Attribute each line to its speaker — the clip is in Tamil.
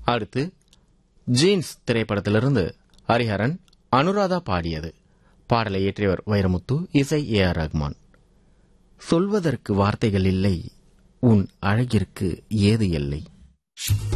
Speaker 1: அடுத்து ஜீன்ஸ் திரைப்படத்திலிருந்து ஹரிஹரன், அனுராதா பாடியது. பாடலை இயற்றியவர் வைரமுத்து, இசை AR ரஹ்மான். சொல்வதற்கு வார்த்தைகள் இல்லை, உன் அழகிற்கு ஏது எல்லை.